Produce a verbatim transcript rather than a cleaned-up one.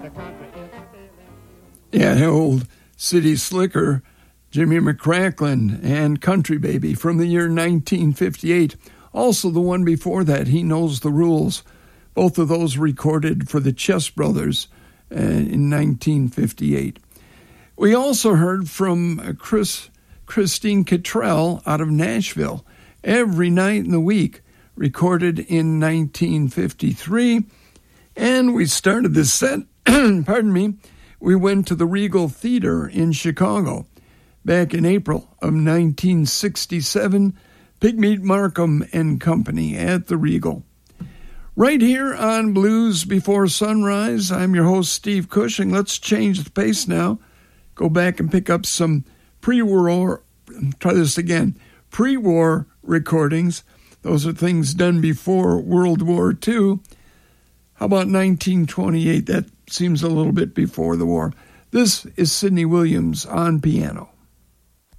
Yeah, old City Slicker, Jimmy McCracklin, and Country Baby from the year nineteen fifty-eight. Also the one before that, He Knows the Rules. Both of those recorded for the Chess Brothers uh, in nineteen fifty-eight. We also heard from Chris, Christine Cottrell out of Nashville, Every Night in the Week, recorded in nineteen fifty-three. And we started this set, pardon me, we went to the Regal Theater in Chicago back in April of nineteen sixty-seven, Pigmeat Markham and Company at the Regal. Right here on Blues Before Sunrise, I'm your host, Steve Cushing. Let's change the pace now. Go back and pick up some pre-war, try this again, pre-war recordings. Those are things done before World War Two. How about nineteen twenty-eight? That seems a little bit before the war. This is Sidney Williams on piano.